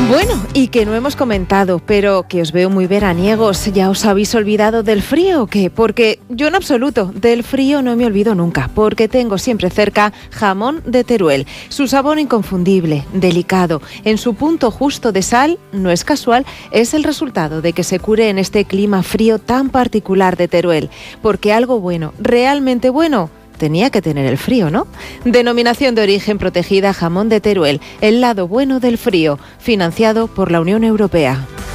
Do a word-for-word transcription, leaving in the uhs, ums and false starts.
Bueno, y que no hemos comentado, pero que os veo muy veraniegos. ¿Ya os habéis olvidado del frío o qué? Porque yo en absoluto, del frío no me olvido nunca, porque tengo siempre cerca jamón de Teruel. Su sabor inconfundible, delicado, en su punto justo de sal, no es casual, es el resultado de que se cure en este clima frío tan particular de Teruel. Porque algo bueno, realmente bueno, tenía que tener el frío, ¿no? Denominación de origen protegida jamón de Teruel, el lado bueno del frío, financiado por la Unión Europea.